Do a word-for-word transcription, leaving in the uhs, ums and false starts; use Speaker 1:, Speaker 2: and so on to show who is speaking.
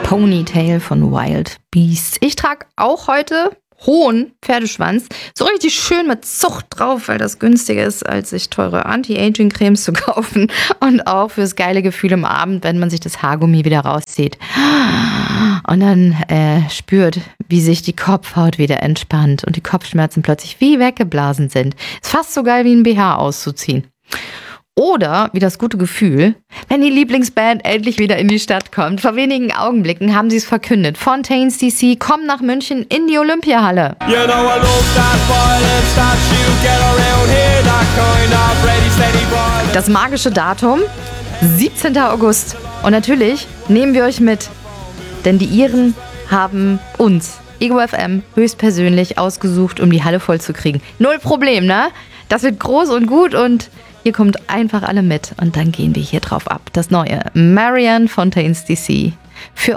Speaker 1: Ponytail von Wild Beast. Ich trage auch heute hohen Pferdeschwanz, so richtig schön mit Zucht drauf, weil das günstiger ist, als sich teure Anti-Aging-Cremes zu kaufen und auch fürs geile Gefühl im Abend, wenn man sich das Haargummi wieder rauszieht und dann äh, spürt, wie sich die Kopfhaut wieder entspannt und die Kopfschmerzen plötzlich wie weggeblasen sind. Ist fast so geil wie ein B H auszuziehen. Oder wie das gute Gefühl, wenn die Lieblingsband endlich wieder in die Stadt kommt. Vor wenigen Augenblicken haben sie es verkündet. Fontaines D C kommen nach München in die Olympiahalle. Das magische Datum, siebzehnten August. Und natürlich nehmen wir euch mit, denn die Iren haben uns, Ego F M, höchstpersönlich ausgesucht, um die Halle voll zu kriegen. Null Problem, ne? Das wird groß und gut und ihr kommt einfach alle mit und dann gehen wir hier drauf ab. Das neue Marianne Fontaines D C für